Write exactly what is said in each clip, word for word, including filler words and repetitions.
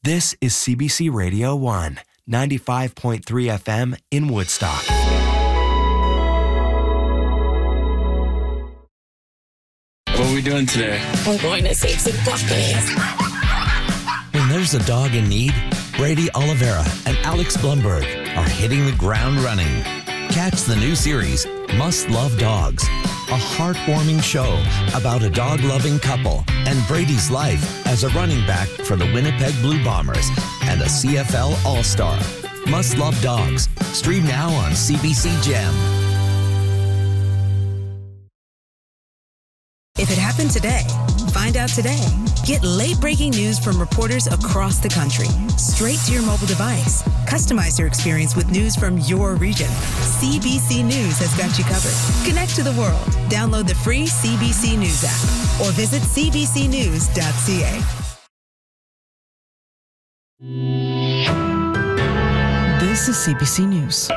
This is C B C Radio one, ninety-five point three F M in Woodstock. What are we doing today? We're going to save some puppies. When there's a dog in need, Brady Oliveira and Alex Blumberg are hitting the ground running. Catch the new series, Must Love Dogs, a heartwarming show about a dog-loving couple and Brady's life as a running back for the Winnipeg Blue Bombers and a C F L All-Star. Must Love Dogs. Stream now on C B C Gem. If it happened today, find out today. Get late-breaking news from reporters across the country, straight to your mobile device. Customize your experience with news from your region. C B C News has got you covered. Connect to the world. Download the free C B C News app or visit c b c news dot c a. This is C B C News.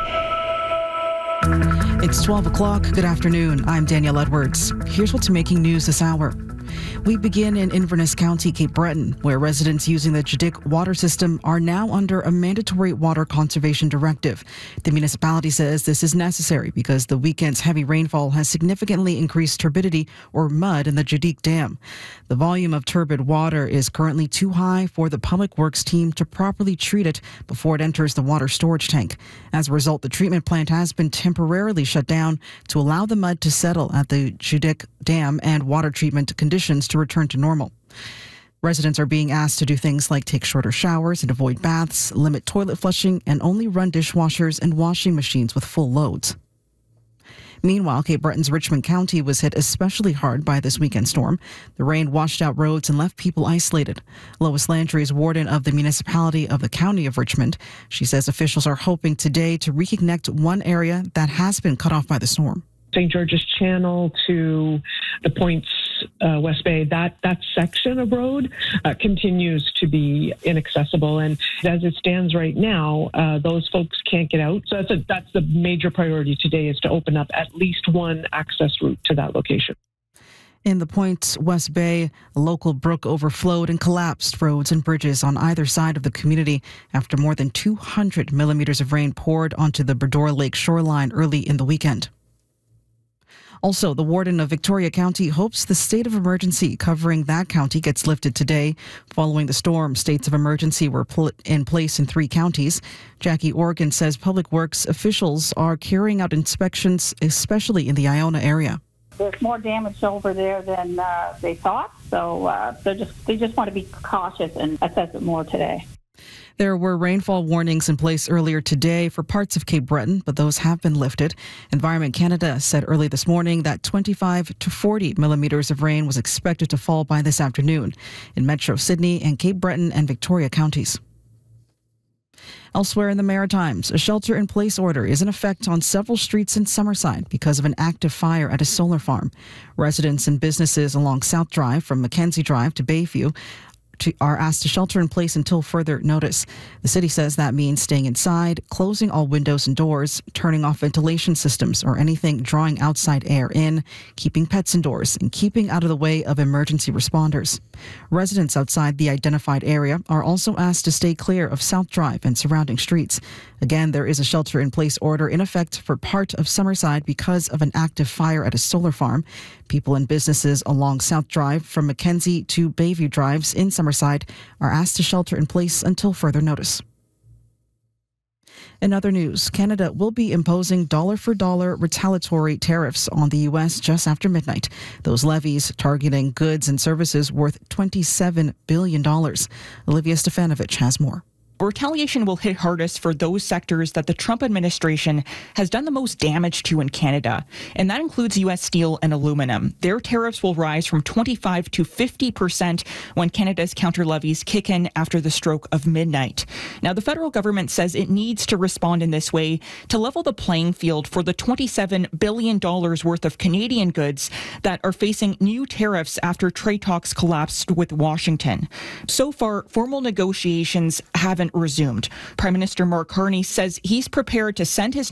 It's twelve o'clock. Good afternoon. I'm Danielle Edwards. Here's what's making news this hour. We begin in Inverness County, Cape Breton, where residents using the Chedic water system are now under a mandatory water conservation directive. The municipality says this is necessary because the weekend's heavy rainfall has significantly increased turbidity or mud in the Chedic Dam. The volume of turbid water is currently too high for the Public Works team to properly treat it before it enters the water storage tank. As a result, the treatment plant has been temporarily shut down to allow the mud to settle at the Chedic Dam and water treatment conditions to return to normal. Residents are being asked to do things like take shorter showers and avoid baths, limit toilet flushing, and only run dishwashers and washing machines with full loads. Meanwhile, Cape Breton's Richmond County was hit especially hard by this weekend storm. The rain washed out roads and left people isolated. Lois Landry is warden of the municipality of the County of Richmond. She says officials are hoping today to reconnect one area that has been cut off by the storm. Saint George's Channel to the Points uh, West Bay, that, that section of road uh, continues to be inaccessible. And as it stands right now, uh, those folks can't get out. So that's, a, that's the major priority today, is to open up at least one access route to that location. In the Points West Bay, a local brook overflowed and collapsed roads and bridges on either side of the community after more than two hundred millimeters of rain poured onto the Bredor Lake shoreline early in the weekend. Also, the warden of Victoria County hopes the state of emergency covering that county gets lifted today. Following the storm, states of emergency were put in place in three counties. Jackie Organ says Public Works officials are carrying out inspections, especially in the Iona area. There's more damage over there than uh, they thought, so uh, they just they just want to be cautious and assess it more today. There were rainfall warnings in place earlier today for parts of Cape Breton, but those have been lifted. Environment Canada said early this morning that twenty-five to forty millimeters of rain was expected to fall by this afternoon in Metro Sydney and Cape Breton and Victoria counties. Elsewhere in the Maritimes, a shelter-in-place order is in effect on several streets in Summerside because of an active fire at a solar farm. Residents and businesses along South Drive from Mackenzie Drive to Bayview To, are asked to shelter in place until further notice. The city says that means staying inside, closing all windows and doors, turning off ventilation systems or anything drawing outside air in, keeping pets indoors, and keeping out of the way of emergency responders. Residents outside the identified area are also asked to stay clear of South Drive and surrounding streets. Again, there is a shelter-in-place order in effect for part of Summerside because of an active fire at a solar farm. People and businesses along South Drive from Mackenzie to Bayview Drives in Summerside are asked to shelter in place until further notice. In other news, Canada will be imposing dollar-for-dollar retaliatory tariffs on the U S just after midnight. Those levies targeting goods and services worth twenty-seven billion dollars. Olivia Stefanovich has more. Retaliation will hit hardest for those sectors that the Trump administration has done the most damage to in Canada, and that includes U S steel and aluminum. Their tariffs will rise from twenty-five to fifty percent when Canada's counter levies kick in after the stroke of midnight. Now, the federal government says it needs to respond in this way to level the playing field for the twenty-seven billion dollars worth of Canadian goods that are facing new tariffs after trade talks collapsed with Washington. So far, formal negotiations haven't resumed. Prime Minister Mark Carney says he's prepared to send his